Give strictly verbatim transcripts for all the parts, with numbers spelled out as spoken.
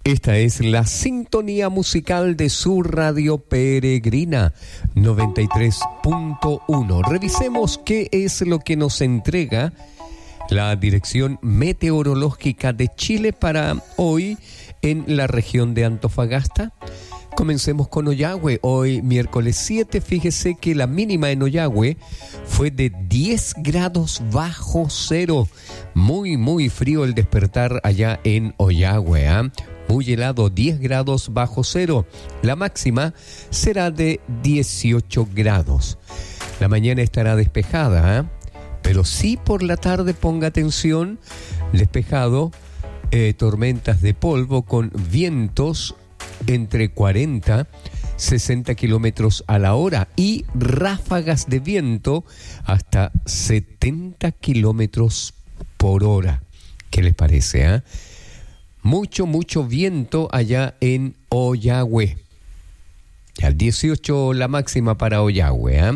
Esta es la sintonía musical de su radio peregrina noventa y tres punto uno. Revisemos qué es lo que nos entrega la Dirección Meteorológica de Chile para hoy en la región de Antofagasta. Comencemos con Ollagüe. Hoy, miércoles siete, fíjese que la mínima en Ollagüe fue de diez grados bajo cero. Muy, muy frío el despertar allá en Ollagüe, ¿eh? Muy helado, diez grados bajo cero. La máxima será de dieciocho grados. La mañana estará despejada, ¿eh? Pero sí por la tarde, ponga atención, despejado, eh, tormentas de polvo con vientos entre cuarenta y sesenta kilómetros a la hora y ráfagas de viento hasta setenta kilómetros por hora. ¿Qué les parece, eh? Mucho, mucho viento allá en Ollagüe. Al dieciocho la máxima para Ollagüe, ¿eh?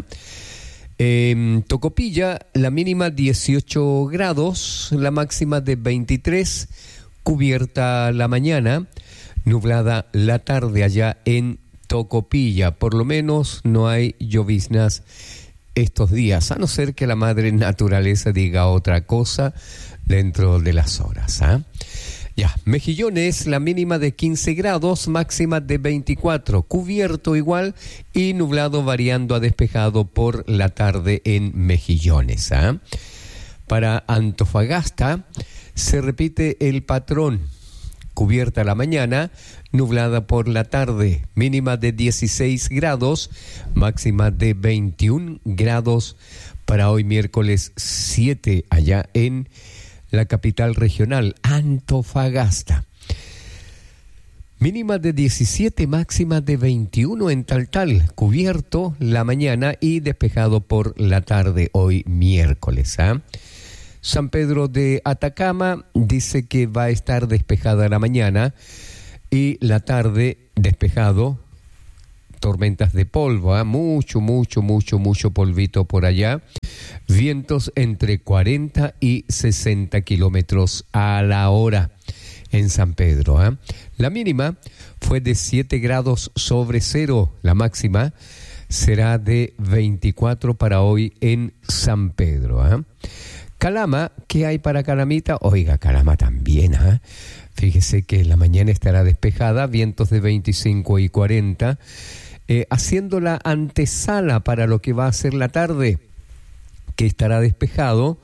En Tocopilla, la mínima dieciocho grados, la máxima de veintitrés, cubierta la mañana, nublada la tarde allá en Tocopilla. Por lo menos no hay lloviznas estos días, a no ser que la madre naturaleza diga otra cosa dentro de las horas, ¿eh? Ya, Mejillones, la mínima de quince grados, máxima de veinticuatro, cubierto igual y nublado variando a despejado por la tarde en Mejillones, ¿eh? Para Antofagasta se repite el patrón, cubierta la mañana, nublada por la tarde, mínima de dieciséis grados, máxima de veintiún grados para hoy miércoles siete allá en la capital regional, Antofagasta. Mínima de diecisiete, máxima de veintiuno en Taltal, cubierto la mañana y despejado por la tarde hoy miércoles, ¿eh? San Pedro de Atacama dice que va a estar despejada la mañana y la tarde despejado, tormentas de polvo, ¿eh? mucho, mucho, mucho, mucho polvito por allá. Vientos entre cuarenta y sesenta kilómetros a la hora en San Pedro, ¿eh? La mínima fue de siete grados sobre cero. La máxima será de veinticuatro para hoy en San Pedro, ¿eh? Calama, ¿qué hay para Calamita? Oiga, Calama también, ¿eh? Fíjese que la mañana estará despejada, vientos de veinticinco y cuarenta, eh, haciendo la antesala para lo que va a ser la tarde, que estará despejado,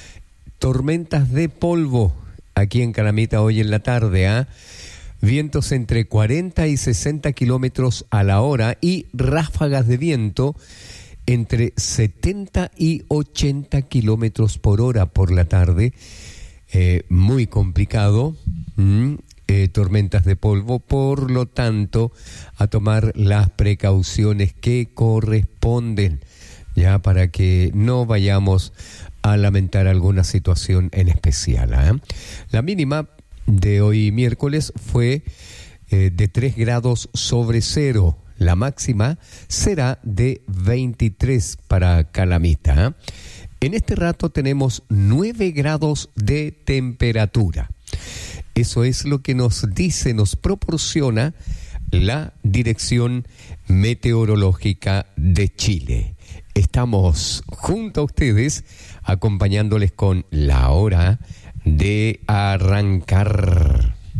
tormentas de polvo aquí en Calamita hoy en la tarde, ¿eh? Vientos entre cuarenta y sesenta kilómetros a la hora y ráfagas de viento entre setenta y ochenta kilómetros por hora por la tarde. Eh, muy complicado, ¿m? Eh, tormentas de polvo, por lo tanto, a tomar las precauciones que corresponden, ya para que no vayamos a lamentar alguna situación en especial, ¿eh? La mínima de hoy miércoles fue eh, de tres grados sobre cero. La máxima será de veintitrés para Calamita, ¿eh? En este rato tenemos nueve grados de temperatura. Eso es lo que nos dice, nos proporciona la Dirección Meteorológica de Chile. Estamos junto a ustedes acompañándoles con la hora de arrancar.